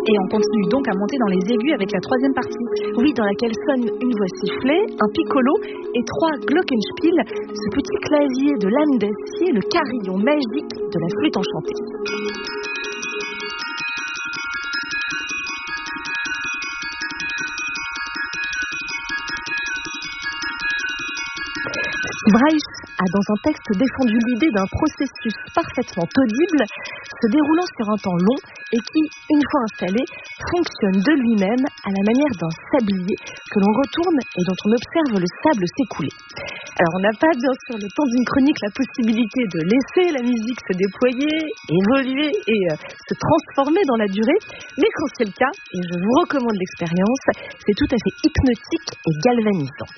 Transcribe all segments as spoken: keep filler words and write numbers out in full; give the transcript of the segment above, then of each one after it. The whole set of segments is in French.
Et on continue donc à monter dans les aigus avec la troisième partie. Oui, dans laquelle sonne une voix sifflée, un piccolo et trois glockenspiel, ce petit clavier de lame d'acier, le carillon magique de la flûte enchantée. Steve Reich a dans un texte défendu l'idée d'un processus parfaitement audible se déroulant sur un temps long et qui, une fois installé, fonctionne de lui-même à la manière d'un sablier que l'on retourne et dont on observe le sable s'écouler. Alors on n'a pas bien sûr le temps d'une chronique la possibilité de laisser la musique se déployer, évoluer et euh, se transformer dans la durée, mais quand c'est le cas, et je vous recommande l'expérience, c'est tout à fait hypnotique et galvanisant.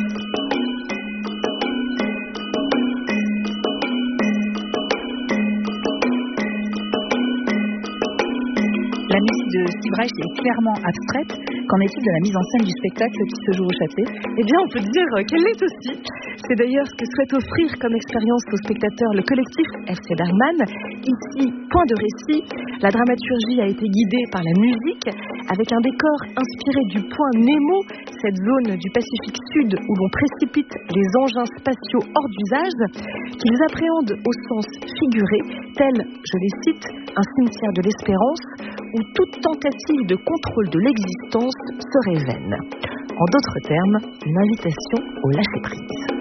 La musique de Steve Reich est clairement abstraite. Qu'en est-il de la mise en scène du spectacle qui se joue au Châtelet ? Eh bien, on peut dire qu'elle l'est aussi. C'est d'ailleurs ce que souhaite offrir comme expérience aux spectateurs le collectif F C Bergman. Ici, point de récit, la dramaturgie a été guidée par la musique, avec un décor inspiré du point Nemo, cette zone du Pacifique Sud où l'on précipite les engins spatiaux hors d'usage, qu'ils appréhendent au sens figuré, tel, je les cite, un cimetière de l'espérance, où toute tentative de contrôle de l'existence serait vaine. En d'autres termes, une invitation au lâcher-prise.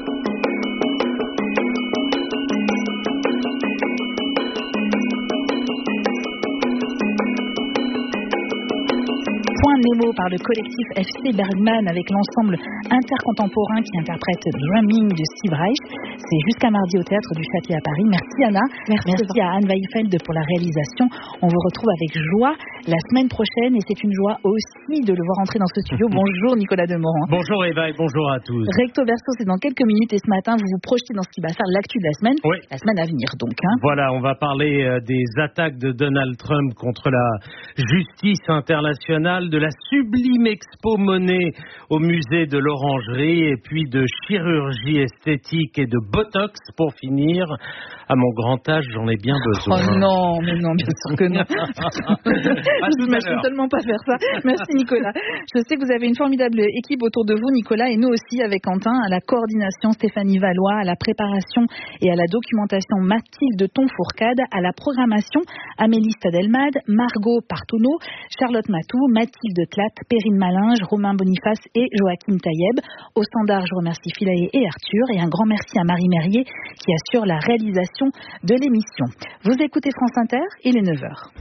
Point Nemo par le collectif F C Bergman avec l'ensemble intercontemporain qui interprète Drumming de Steve Reich. C'est jusqu'à mardi au Théâtre du Châtelet à Paris. Merci Anna. Merci, Merci à Anne Weifeld pour la réalisation. On vous retrouve avec joie la semaine prochaine et c'est une joie aussi de le voir entrer dans ce studio. Bonjour Nicolas Demorand. Bonjour Eva et bonjour à tous. Recto verso, c'est dans quelques minutes et ce matin vous vous projetez dans ce qui va faire l'actu de la semaine. Oui. La semaine à venir donc. Hein. Voilà, on va parler euh, des attaques de Donald Trump contre la justice internationale, de la sublime expo Monet au musée de l'Orangerie et puis de chirurgie esthétique et de botox pour finir. À mon grand âge, j'en ai bien besoin. Oh non, mais non, bien sûr que non. Je n'imagine tellement pas faire ça. Merci Nicolas. Je sais que vous avez une formidable équipe autour de vous, Nicolas, et nous aussi avec Quentin, à la coordination Stéphanie Valois, à la préparation et à la documentation Mathilde Tonfourcade, à la programmation Amélie Stadelmade, Margot Partounot, Charlotte Matou, Mathilde Clatte, Perrine Malinge, Romain Boniface et Joachim Taïeb. Au standard, je remercie Philae et Arthur et un grand merci à Marie Merrier qui assure la réalisation de l'émission. Vous écoutez France Inter, il est neuf heures.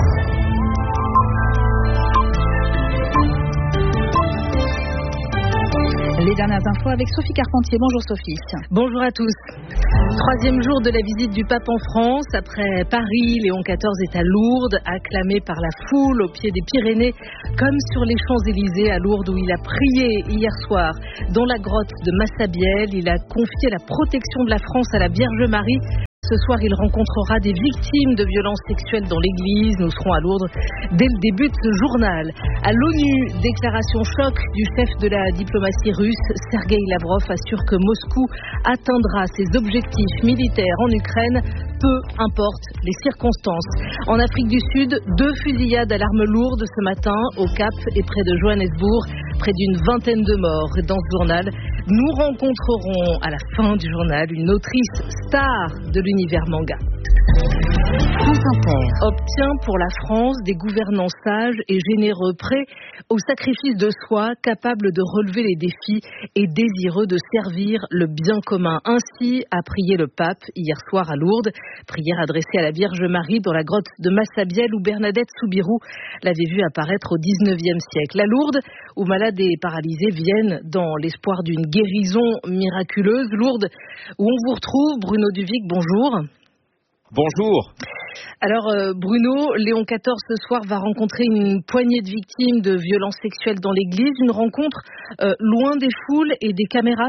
Les dernières infos avec Sophie Carpentier. Bonjour Sophie. Bonjour à tous. Troisième jour de la visite du pape en France. Après Paris, Léon quatorze est à Lourdes, acclamé par la foule au pied des Pyrénées, comme sur les Champs-Élysées à Lourdes où il a prié hier soir. Dans la grotte de Massabielle, il a confié la protection de la France à la Vierge Marie. Ce soir, il rencontrera des victimes de violences sexuelles dans l'église. Nous serons à Lourdes dès le début de ce journal. À l'ONU, déclaration choc du chef de la diplomatie russe. Sergueï Lavrov assure que Moscou atteindra ses objectifs militaires en Ukraine, peu importe les circonstances. En Afrique du Sud, deux fusillades à l'arme lourde ce matin au Cap et près de Johannesburg. Près d'une vingtaine de morts. Dans ce journal, nous rencontrerons à la fin du journal une autrice star de l'univers manga. France Inter obtient pour la France des gouvernants sages et généreux, prêts au sacrifice de soi, capables de relever les défis et désireux de servir le bien commun. Ainsi a prié le pape hier soir à Lourdes, prière adressée à la Vierge Marie dans la grotte de Massabielle où Bernadette Soubirous l'avait vue apparaître au dix-neuvième siècle. À Lourdes, où malades et paralysés viennent dans l'espoir d'une guérison miraculeuse. Lourdes, où on vous retrouve, Bruno Duvic, bonjour. Bonjour. Alors euh, Bruno, Léon quatorze ce soir va rencontrer une poignée de victimes de violences sexuelles dans l'église, une rencontre euh, loin des foules et des caméras, c'est ça ?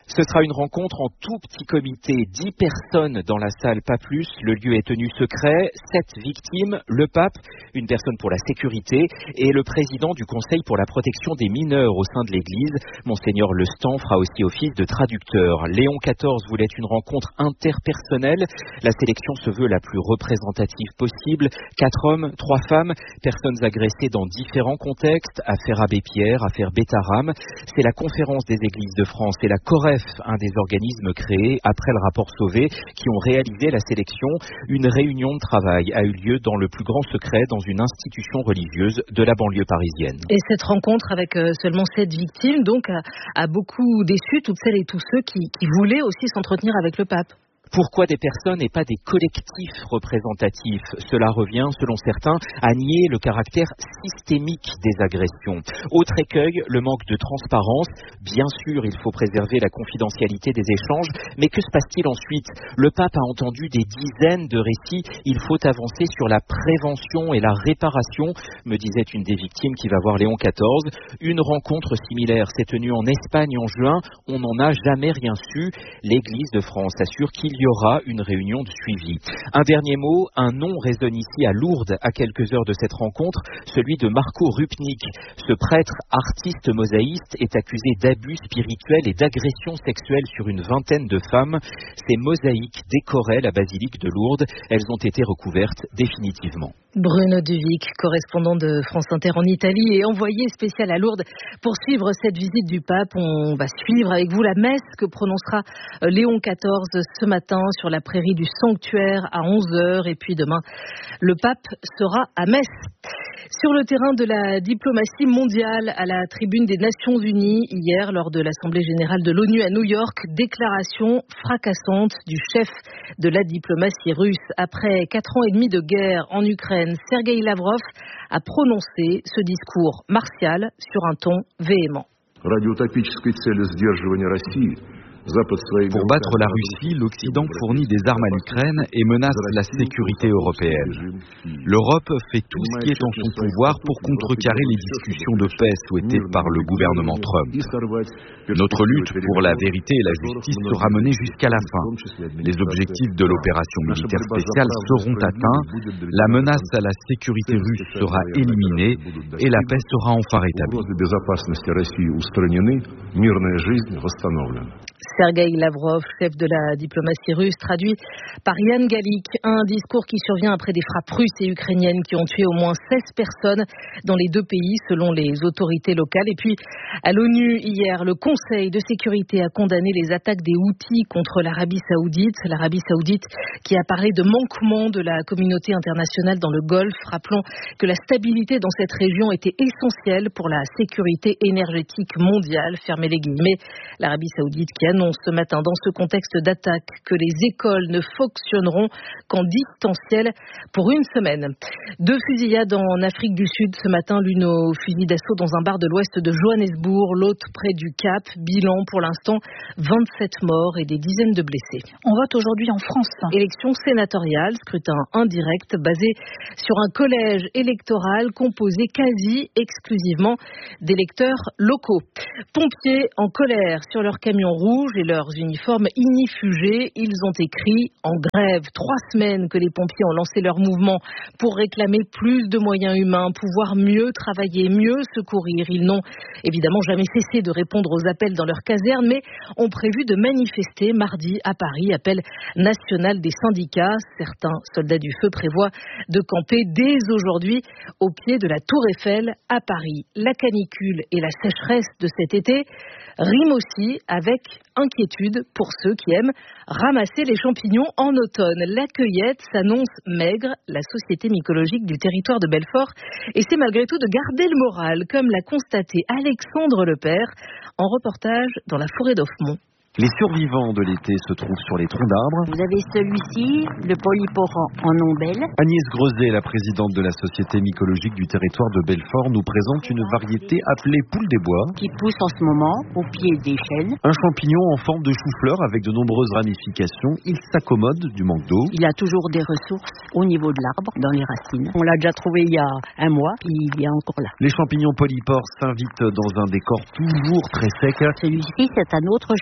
Ce sera une rencontre en tout petit comité, dix personnes dans la salle, pas plus. Le lieu est tenu secret, sept victimes, le pape, une personne pour la sécurité et le président du Conseil pour la protection des mineurs au sein de l'Église. Monseigneur Lestan fera aussi office de traducteur. Léon quatorze voulait une rencontre interpersonnelle. La sélection se veut la plus représentative possible. Quatre hommes, trois femmes, personnes agressées dans différents contextes, affaire Abbé Pierre, affaire Bétaram. C'est la Conférence des Églises de France et la Coref, un des organismes créés après le rapport Sauvé, qui ont réalisé la sélection. Une réunion de travail a eu lieu dans le plus grand secret dans une institution religieuse de la banlieue parisienne. Et cette rencontre avec seulement sept victimes, donc, a, a beaucoup déçu toutes celles et tous ceux qui, qui voulaient aussi s'entretenir avec le pape. Pourquoi des personnes et pas des collectifs représentatifs? Cela revient, selon certains, à nier le caractère systémique des agressions. Autre écueil, le manque de transparence. Bien sûr, il faut préserver la confidentialité des échanges, mais que se passe-t-il ensuite? Le pape a entendu des dizaines de récits. Il faut avancer sur la prévention et la réparation, me disait une des victimes qui va voir Léon quatorze. Une rencontre similaire s'est tenue en Espagne en juin. On n'en a jamais rien su. L'Église de France assure qu'il il y aura une réunion de suivi. Un dernier mot, un nom résonne ici à Lourdes à quelques heures de cette rencontre, celui de Marco Rupnik. Ce prêtre artiste mosaïste est accusé d'abus spirituels et d'agression sexuelle sur une vingtaine de femmes. Ces mosaïques décoraient la basilique de Lourdes. Elles ont été recouvertes définitivement. Bruno Duvic, correspondant de France Inter en Italie et envoyé spécial à Lourdes pour suivre cette visite du pape. On va suivre avec vous la messe que prononcera Léon quatorze ce matin sur la prairie du sanctuaire à onze heures. Et puis demain, le pape sera à Metz. Sur le terrain de la diplomatie mondiale, à la tribune des Nations Unies, hier, lors de l'Assemblée générale de l'ONU à New York, déclaration fracassante du chef de la diplomatie russe. Après quatre ans et demi de guerre en Ukraine, Sergueï Lavrov a prononcé ce discours martial sur un ton véhément. Pour battre la Russie, l'Occident fournit des armes à l'Ukraine et menace la sécurité européenne. L'Europe fait tout ce qui est en son pouvoir pour contrecarrer les discussions de paix souhaitées par le gouvernement Trump. Notre lutte pour la vérité et la justice sera menée jusqu'à la fin. Les objectifs de l'opération militaire spéciale seront atteints, la menace à la sécurité russe sera éliminée et la paix sera enfin rétablie. Sergueï Lavrov, chef de la diplomatie russe, traduit par Yann Gallic, un discours qui survient après des frappes russes et ukrainiennes qui ont tué au moins seize personnes dans les deux pays, selon les autorités locales. Et puis, à l'ONU, hier, le Conseil de sécurité a condamné les attaques des Houthis contre l'Arabie saoudite. L'Arabie saoudite qui a parlé de manquement de la communauté internationale dans le Golfe, rappelant que la stabilité dans cette région était essentielle pour la sécurité énergétique mondiale. Fermez les guillemets. L'Arabie saoudite qui annonce ce matin dans ce contexte d'attaque que les écoles ne fonctionneront qu'en distanciel pour une semaine. Deux fusillades en Afrique du Sud ce matin, l'une au fusil d'assaut dans un bar de l'ouest de Johannesburg, l'autre près du Cap. Bilan pour l'instant, vingt-sept morts et des dizaines de blessés. On vote aujourd'hui en France. Élection sénatoriale, scrutin indirect basé sur un collège électoral composé quasi exclusivement d'électeurs locaux. Pompiers en colère sur leur camion rouge et leurs uniformes ignifugés. Ils ont écrit en grève. Trois semaines que les pompiers ont lancé leur mouvement pour réclamer plus de moyens humains, pouvoir mieux travailler, mieux secourir. Ils n'ont évidemment jamais cessé de répondre aux appels dans leur caserne, mais ont prévu de manifester mardi à Paris, appel national des syndicats. Certains soldats du feu prévoient de camper dès aujourd'hui au pied de la Tour Eiffel à Paris. La canicule et la sécheresse de cet été riment aussi avec inquiétude pour ceux qui aiment ramasser les champignons en automne. La cueillette s'annonce maigre. La Société mycologique du territoire de Belfort essaie malgré tout de garder le moral, comme l'a constaté Alexandre Lepère en reportage dans la forêt d'Offmont. Les survivants de l'été se trouvent sur les troncs d'arbres. Vous avez celui-ci, le polyporan en ombelle. Agnès Grezet, la présidente de la Société mycologique du territoire de Belfort, nous présente une variété appelée poule des bois. Qui pousse en ce moment au pied des chênes. Un champignon en forme de chou-fleur avec de nombreuses ramifications. Il s'accommode du manque d'eau. Il a toujours des ressources au niveau de l'arbre, dans les racines. On l'a déjà trouvé il y a un mois, puis il est encore là. Les champignons polypores s'invitent dans un décor toujours très sec. Celui-ci, c'est un autre champignon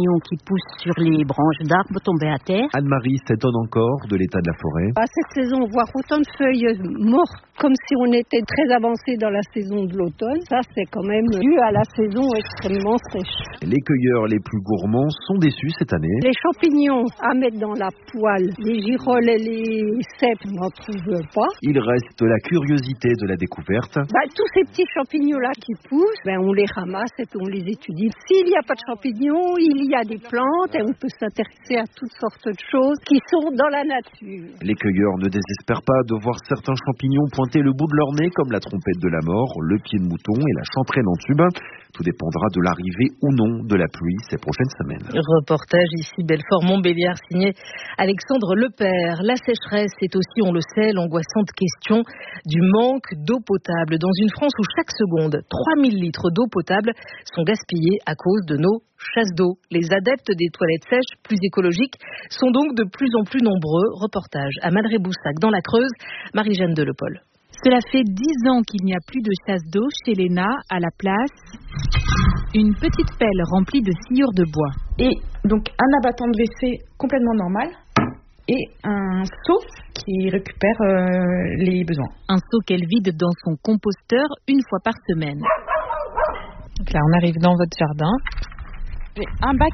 champignons qui poussent sur les branches d'arbres tombés à terre. Anne-Marie s'étonne encore de l'état de la forêt. À cette saison, voir autant de feuilles mortes comme si on était très avancé dans la saison de l'automne, ça c'est quand même dû à la saison extrêmement sèche. Les cueilleurs les plus gourmands sont déçus cette année. Les champignons à mettre dans la poêle, les girolles et les cèpes, on n'en trouve pas. Il reste la curiosité de la découverte. Bah, tous ces petits champignons-là qui poussent, ben, on les ramasse et puis on les étudie. S'il n'y a pas de champignons, il y a des plantes et on peut s'intéresser à toutes sortes de choses qui sont dans la nature. Les cueilleurs ne désespèrent pas de voir certains champignons pointer le bout de leur nez comme la trompette de la mort, le pied de mouton et la chanterelle en tube. Tout dépendra de l'arrivée ou non de la pluie ces prochaines semaines. Reportage ici Belfort-Montbéliard signé Alexandre Lepère. La sécheresse est aussi, on le sait, l'angoissante question du manque d'eau potable. Dans une France où chaque seconde, trois mille litres d'eau potable sont gaspillés à cause de nos chasses d'eau. Les adeptes des toilettes sèches plus écologiques sont donc de plus en plus nombreux. Reportage à Madré-Boussac dans la Creuse, Marie-Jeanne Delepol. Cela fait dix ans qu'il n'y a plus de chasse d'eau chez Léna. À la place, une petite pelle remplie de sciure de bois. Et donc un abattant de W C complètement normal et un seau qui récupère euh, les besoins. Un seau qu'elle vide dans son composteur une fois par semaine. Donc là, on arrive dans votre jardin. J'ai un bac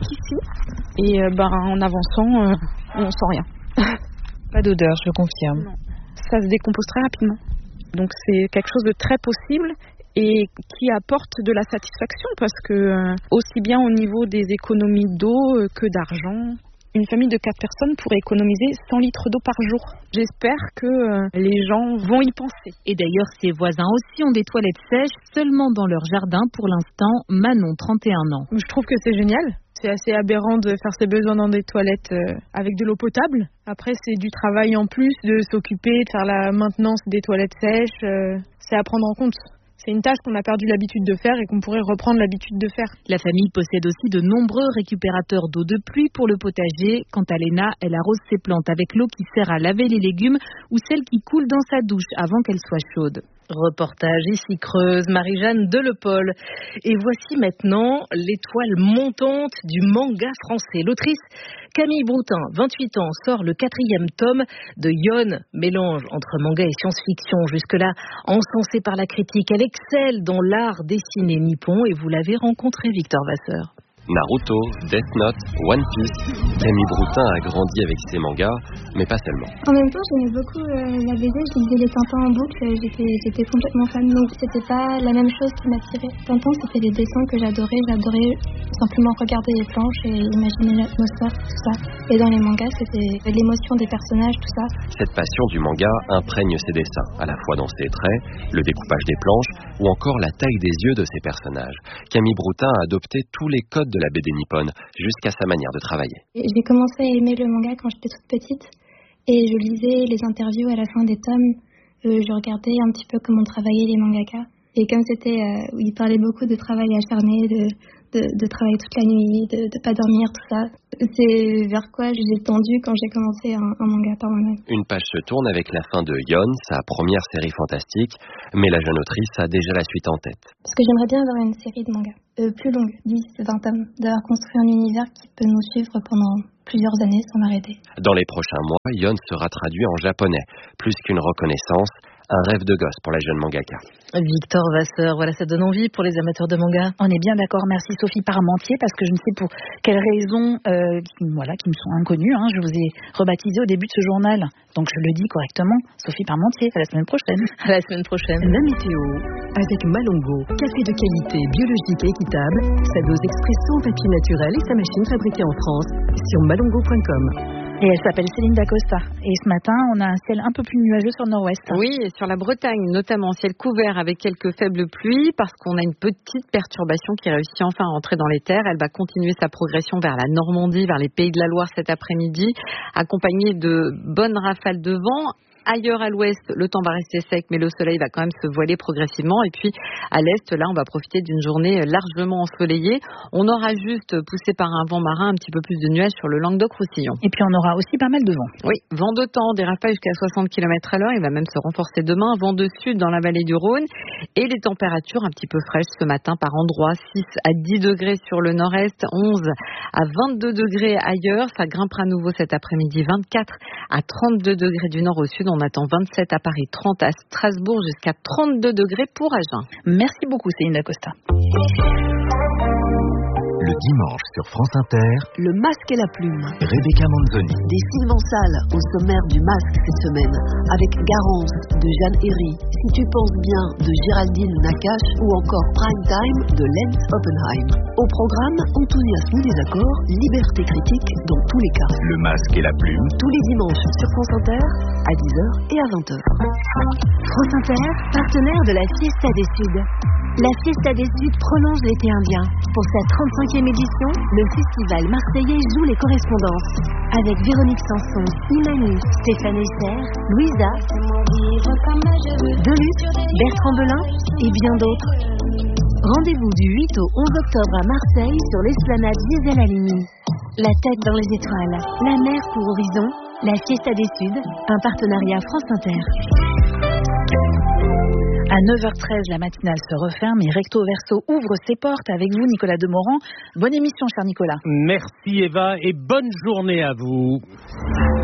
ici et euh, ben, en avançant, euh, on sent rien. Pas d'odeur, je confirme. Non. Ça se décompose très rapidement. Donc c'est quelque chose de très possible et qui apporte de la satisfaction parce que euh, aussi bien au niveau des économies d'eau euh, que d'argent, une famille de quatre personnes pourrait économiser cent litres d'eau par jour. J'espère que euh, les gens vont y penser. Et d'ailleurs, ses voisins aussi ont des toilettes sèches seulement dans leur jardin pour l'instant. Manon, trente et un ans. Je trouve que c'est génial. C'est assez aberrant de faire ses besoins dans des toilettes euh, avec de l'eau potable. Après, c'est du travail en plus de s'occuper, de faire la maintenance des toilettes sèches. Euh, c'est à prendre en compte. C'est une tâche qu'on a perdu l'habitude de faire et qu'on pourrait reprendre l'habitude de faire. La famille possède aussi de nombreux récupérateurs d'eau de pluie pour le potager. Quant à Léna, elle arrose ses plantes avec l'eau qui sert à laver les légumes ou celle qui coule dans sa douche avant qu'elle soit chaude. Reportage ici Creuse, Marie-Jeanne Delepol. Et voici maintenant l'étoile montante du manga français. L'autrice Camille Broutin, vingt-huit ans, sort le quatrième tome de Yon, mélange entre manga et science-fiction. Jusque-là, encensée par la critique, elle excelle dans l'art dessiné nippon et vous l'avez rencontré, Victor Vasseur. Naruto, Death Note, One Piece. Camille Broutin a grandi avec ses mangas, mais pas seulement. En même temps, j'aimais beaucoup euh, la B D, je lisais les Tintins en boucle, j'étais, j'étais complètement fan, donc c'était pas la même chose qui m'attirait. Tintin, c'était les dessins que j'adorais, j'adorais simplement regarder les planches et imaginer l'atmosphère, tout ça. Et dans les mangas, c'était l'émotion des personnages, tout ça. Cette passion du manga imprègne ses dessins, à la fois dans ses traits, le découpage des planches ou encore la taille des yeux de ses personnages. Camille Broutin a adopté tous les codes de la B D nippone, jusqu'à sa manière de travailler. J'ai commencé à aimer le manga quand j'étais toute petite et je lisais les interviews à la fin des tomes. Euh, je regardais un petit peu comment travaillaient les mangakas. Et comme c'était, euh, ils parlaient beaucoup de travail acharné, de, de, de travailler toute la nuit, de ne pas dormir, tout ça. C'est vers quoi j'ai tendu quand j'ai commencé un, un manga par moi-même. Une page se tourne avec la fin de Yon, sa première série fantastique, mais la jeune autrice a déjà la suite en tête. Parce que j'aimerais bien avoir une série de mangas euh, plus longue, dix, vingt tomes, d'avoir construit un univers qui peut nous suivre pendant plusieurs années sans m'arrêter. Dans les prochains mois, Yon sera traduit en japonais. Plus qu'une reconnaissance, un rêve de gosse pour la jeune mangaka. Victor Vasseur, voilà, ça donne envie pour les amateurs de manga. On est bien d'accord, merci Sophie Parmentier, parce que je ne sais pour quelles raisons euh, qui, voilà, qui me sont inconnues. Hein, je vous ai rebaptisé au début de ce journal, donc je le dis correctement. Sophie Parmentier, à la semaine prochaine. À la semaine prochaine. La météo, avec Malongo, café de qualité biologique et équitable, sa dose expresso en papier naturel et sa machine fabriquée en France sur malongo point com. Et elle s'appelle Céline Dacosta. Et ce matin, on a un ciel un peu plus nuageux sur le nord-ouest. Oui, et sur la Bretagne, notamment ciel couvert avec quelques faibles pluies, parce qu'on a une petite perturbation qui réussit enfin à entrer dans les terres. Elle va continuer sa progression vers la Normandie, vers les Pays de la Loire cet après-midi, accompagnée de bonnes rafales de vent. Ailleurs à l'ouest, le temps va rester sec, mais le soleil va quand même se voiler progressivement. Et puis à l'est, là, on va profiter d'une journée largement ensoleillée. On aura juste, poussé par un vent marin, un petit peu plus de nuages sur le Languedoc-Roussillon. Et puis on aura aussi pas mal de vent. Oui, vent de temps, des rafales jusqu'à soixante kilomètres à l'heure. Il va même se renforcer demain. Vent de sud dans la vallée du Rhône. Et les températures un petit peu fraîches ce matin par endroits. six à dix degrés sur le nord-est, onze à vingt-deux degrés ailleurs. Ça grimpera à nouveau cet après-midi. vingt-quatre à trente-deux degrés du nord au sud. On attend vingt-sept à Paris, trente à Strasbourg, jusqu'à trente-deux degrés pour Agen. Merci beaucoup, Céline Dacosta. Le dimanche sur France Inter, Le Masque et la Plume. Rebecca Manzoni. Des Sylvain Salle au sommaire du Masque cette semaine, avec Garance de Jeanne Herry, Si tu penses bien de Géraldine Nakache ou encore Prime Time de Lens Oppenheim. Au programme, enthousiasme ou désaccord, liberté critique dans tous les cas. Le Masque et la Plume. Tous les dimanches sur France Inter, à dix heures et à vingt heures. France Inter, partenaire de la Fiesta des Suds. La Fiesta des Suds prolonge l'été indien. Pour sa trente-cinquième édition, le festival marseillais joue les correspondances. Avec Véronique Sanson, Imani, Stéphane Esser, Louisa, Deluxe, Bertrand Belin et bien d'autres. Rendez-vous du huit au onze octobre à Marseille sur l'esplanade Gisèle Halimi. La tête dans les étoiles, la mer pour horizon, la Fiesta des Suds, un partenariat France Inter. À neuf heures treize, la matinale se referme et Recto Verso ouvre ses portes avec vous, Nicolas Demorand. Bonne émission, cher Nicolas. Merci Eva et bonne journée à vous.